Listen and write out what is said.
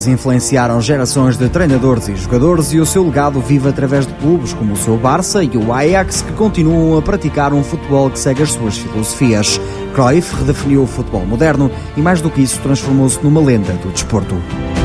Influenciaram gerações de treinadores e jogadores e o seu legado vive através de clubes como o seu Barça e o Ajax, que continuam a praticar um futebol que segue as suas filosofias. Cruyff redefiniu o futebol moderno e, mais do que isso, transformou-se numa lenda do desporto.